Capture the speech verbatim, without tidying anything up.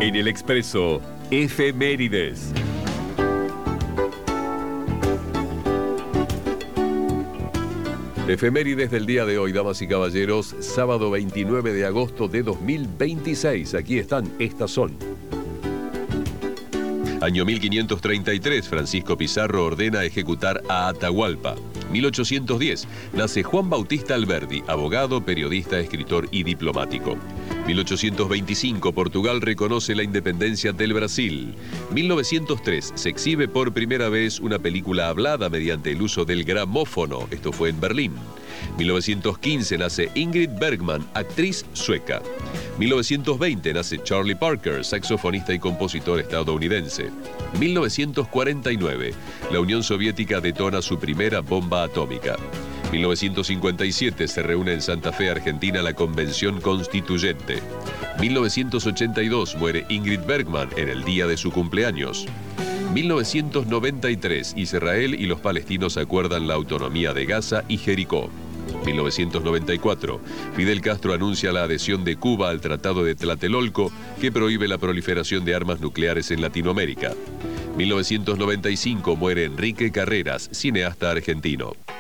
En el Expreso, efemérides. Efemérides del día de hoy, damas y caballeros, sábado veintinueve de agosto de dos mil veintiséis. Aquí están, estas son. Año mil quinientos treinta y tres, Francisco Pizarro ordena ejecutar a Atahualpa. mil ochocientos diez, nace Juan Bautista Alberdi, abogado, periodista, escritor y diplomático. mil ochocientos veinticinco, Portugal reconoce la independencia del Brasil. mil novecientos tres, se exhibe por primera vez una película hablada mediante el uso del gramófono. Esto fue en Berlín. mil novecientos quince, nace Ingrid Bergman, actriz sueca. mil novecientos veinte, nace Charlie Parker, saxofonista y compositor estadounidense. mil novecientos cuarenta y nueve, la Unión Soviética detona su primera bomba atómica. mil novecientos cincuenta y siete, se reúne en Santa Fe, Argentina, la Convención Constituyente. mil novecientos ochenta y dos, muere Ingrid Bergman en el día de su cumpleaños. mil novecientos noventa y tres, Israel y los palestinos acuerdan la autonomía de Gaza y Jericó. mil novecientos noventa y cuatro, Fidel Castro anuncia la adhesión de Cuba al Tratado de Tlatelolco, que prohíbe la proliferación de armas nucleares en Latinoamérica. mil novecientos noventa y cinco, muere Enrique Carreras, cineasta argentino.